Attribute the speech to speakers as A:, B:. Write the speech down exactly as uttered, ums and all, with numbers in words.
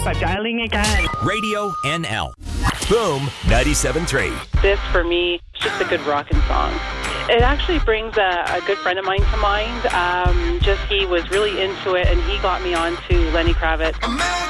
A: by dialing again.
B: Radio N L. Boom ninety-seven point three.
C: This, for me, is just a good rockin' song. It actually brings a, a good friend of mine to mind. Um, just he was really into it, and he got me on to Lenny Kravitz.